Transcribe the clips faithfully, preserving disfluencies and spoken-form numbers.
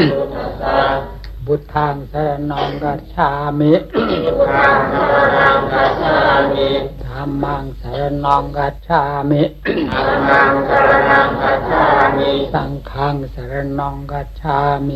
พุทธังสรณังคัจฉามิธัมมังสรณังคัจฉามิสังฆังสรณังคัจฉามิ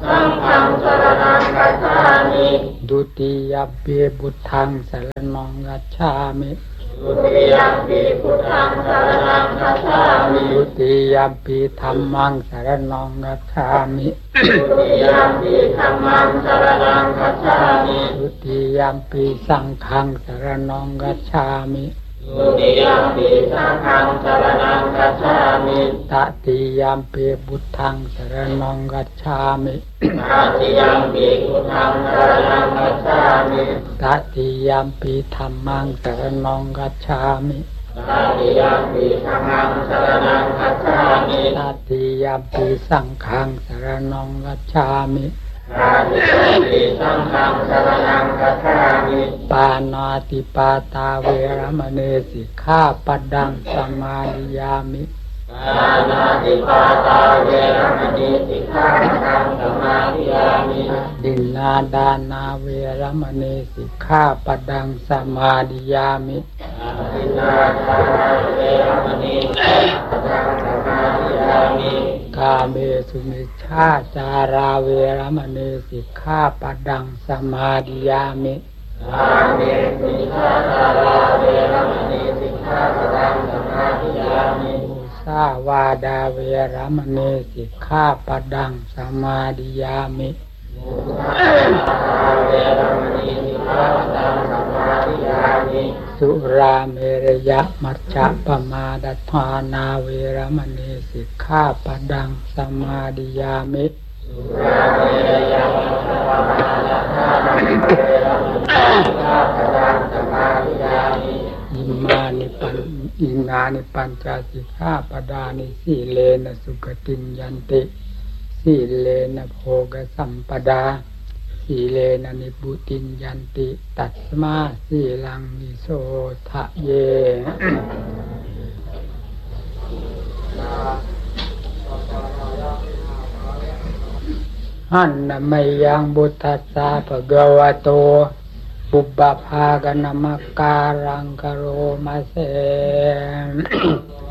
ดุติยมปิพุทธังสรณังคัจฉามิดุติยมปิพุทธังสรณังคัจฉามิดุติยมปิธัมมังสรณังคัจฉามิดุติยมปิธัมมังสรณังคัจฉามิดุติยมปิสังฆังสรณังคัจฉามิดุติยมปิสังฆังสรณังคัจฉามิตติยมปิพุทธังสรณังคัจฉามิตติยมปิพุทธังสรณังคัจฉามิตติยมปิธัมมังสรณังคัจฉามิตติยมปิธัมมังสรณังคัจฉามิตติยมปิสังฆังสรณังคัจฉามิตติยมปิสังฆังสรณังคัจฉามิปานาติปาตาเวรมณีสิกขาปัดดังสมาธิยามิปานาติปาตาเวรมณีสิกขาปัดดังสมาธิยามิดินนาดานาเวรมณีสิกขาปัดดังสมาธิยามิดินนาดานาเวรมณีสิกขาปัดดังสมาธิยามิกาเมสุมิชฌาจาราเวรมณีสิกขาปัดดังสมาธิยามิกาเมสุมิชฌาจาราเวรมณีสิกขาปัดดังสมาธิยามิมุสาวาดาเวรมณีสิกขาปัดดังสมาธิยามิมุสาวาดาเวรมณีสิกขาปัดดังสมาธิยามิสุราเมรยะมัจจปมาดัฏฐานาเวรมณีสิกขาปัดดังสมาธิยามิสุราเมรยะมัจจปมาดัฏฐานาเวรมณีสิกขาปัดดังสมาธิยามิอิมานิปันอินานิปัญจสิกขาปดานิสีเลนะสุขติยันติสีเลนะโภคสัมปดาสีเลนะนิพุติยันติตัสมาสีลังนิโสทะเยหันนะไมยังบุตตัสสะภะคะวะโตปุบบัพพากะนะมะการังกะโรมะเส